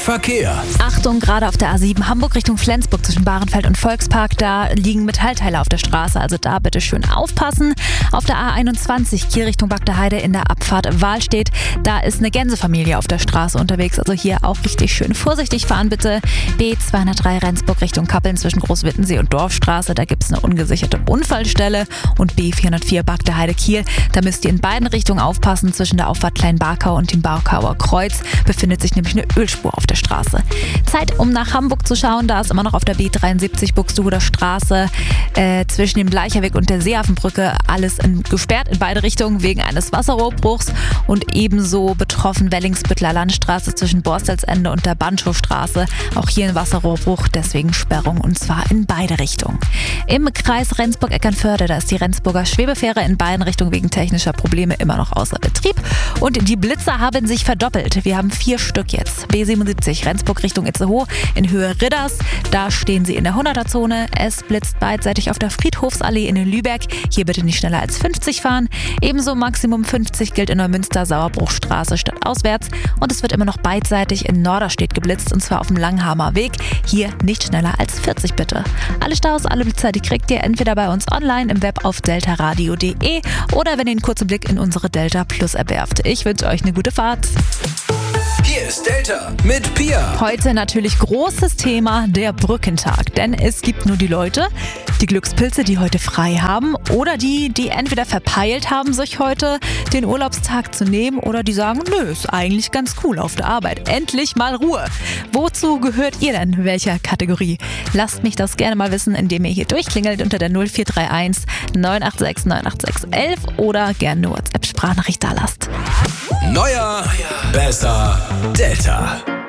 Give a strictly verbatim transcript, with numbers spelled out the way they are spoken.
Verkehr. Achtung, gerade auf der A sieben Hamburg Richtung Flensburg zwischen Bahrenfeld und Volkspark, da liegen Metallteile auf der Straße, also da bitte schön aufpassen. Auf der A einundzwanzig Kiel Richtung Bagdeheide in der Abfahrt Wahlstedt, da ist eine Gänsefamilie auf der Straße unterwegs, also hier auch richtig schön vorsichtig fahren bitte. B zweihundertdrei Rendsburg Richtung Kappeln zwischen Großwittensee und Dorfstraße, da gibt es eine ungesicherte Unfallstelle. Und B vierhundertvier Bagdeheide Kiel, da müsst ihr in beiden Richtungen aufpassen. Zwischen der Auffahrt Kleinbarkau und dem Barkauer Kreuz befindet sich nämlich eine Ölspur auf der Straße. Zeit, um nach Hamburg zu schauen, da ist immer noch auf der B dreiundsiebzig Buxtehuder Straße äh, zwischen dem Bleicherweg und der Seehafenbrücke alles in, gesperrt in beide Richtungen wegen eines Wasserrohrbruchs und ebenso betroffen Wellingsbüttler Landstraße zwischen Borstelsende und der Bandschowstraße. Auch hier ein Wasserrohrbruch, deswegen Sperrung und zwar in beide Richtungen. Im Kreis Rendsburg-Eckernförde, da ist die Rendsburger Schwebefähre in beiden Richtungen wegen technischer Probleme immer noch außer Betrieb. Und die Blitzer haben sich verdoppelt. Wir haben vier Stück jetzt. B siebenundsiebzig Rendsburg Richtung Itzehoe in Höhe Ridders. Da stehen sie in der hunderter-Zone. Es blitzt beidseitig auf der Friedhofsallee in Lübeck. Hier bitte nicht schneller als fünfzig fahren. Ebenso Maximum fünfzig gilt in Neumünster Sauerbruchstraße stadtauswärts. Und es wird immer noch beidseitig in Norderstedt geblitzt und zwar auf dem Langhamer Weg. Hier nicht schneller als vierzig bitte. Alle Staus, alle Blitzer, die kriegt ihr entweder bei uns online im Web auf deltaradio punkt de oder wenn ihr einen kurzen Blick in unsere Delta Plus App werft. Ich wünsche euch eine gute Fahrt. Hier ist Delta mit Pia. Heute natürlich großes Thema, der Brückentag. Denn es gibt nur die Leute, die Glückspilze, die heute frei haben oder die, die entweder verpeilt haben, sich heute den Urlaubstag zu nehmen oder die sagen, nö, ist eigentlich ganz cool auf der Arbeit. Endlich mal Ruhe. Wozu gehört ihr denn? Welcher Kategorie? Lasst mich das gerne mal wissen, indem ihr hier durchklingelt unter der null vier drei eins neun acht sechs neun acht sechs eins eins oder gerne eine WhatsApp-Sprachnachricht da lasst. Neuer, besser, Delta.